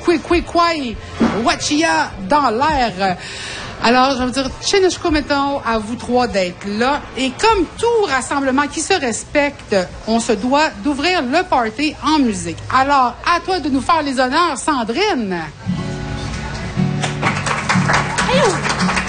Kwai, Wachia dans l'air. Alors, je veux dire, Chinishko, mettons, à vous trois d'être là. Et comme tout rassemblement qui se respecte, on se doit d'ouvrir le party en musique. Alors, à toi de nous faire les honneurs, Sandrine. Allô.